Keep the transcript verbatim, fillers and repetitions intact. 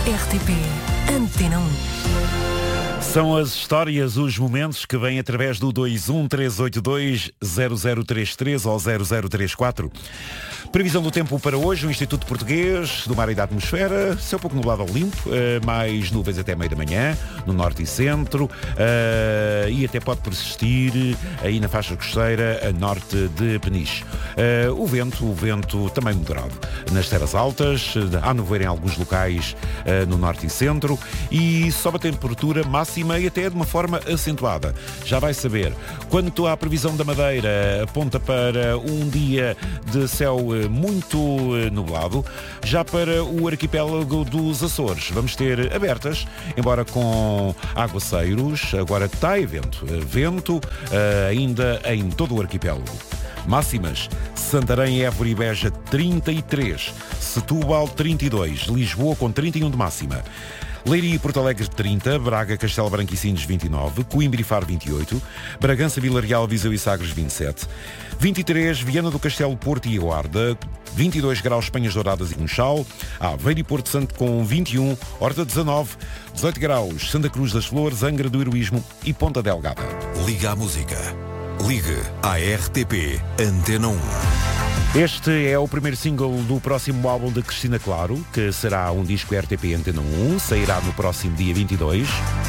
R T P Antena um. São as histórias, os momentos que vêm através do dois um três oito dois zero zero três três ou zero zero três quatro. Previsão do tempo para hoje, o Instituto Português do Mar e da Atmosfera, céu pouco nublado ao limpo, uh, mais nuvens até meio da manhã, no norte e centro, uh, e até pode persistir aí na faixa costeira a norte de Peniche. Uh, o vento, o vento também moderado nas terras altas, há nevoeiro em alguns locais uh, no norte e centro, e sobe a temperatura máxima e até de uma forma acentuada. Já vai saber. Quanto à previsão da Madeira, aponta para um dia de céu muito nublado. Já para o arquipélago dos Açores, vamos ter abertas, embora com aguaceiros. Agora está em vento. Vento ainda em todo o arquipélago. Máximas: Santarém, Évora e Beja trinta e três, Setúbal trinta e dois, Lisboa com trinta e um de máxima, Leiria e Porto Alegre trinta, Braga, Castelo Branco e Sines vinte e nove, Coimbra e Faro vinte e oito, Bragança, Vila Real, Viseu e Sagres vinte e sete, vinte e três, Viana do Castelo, Porto e Guarda, vinte e dois graus, Penhas Douradas e Funchal, Aveiro e Porto Santo com vinte e um, Horta dezanove, dezoito graus, Santa Cruz das Flores, Angra do Heroísmo e Ponta Delgada. Liga à música. Ligue à R T P Antena um. Este é o primeiro single do próximo álbum de Cristina Claro, que será um disco R T P Antena um, sairá no próximo dia vinte e dois.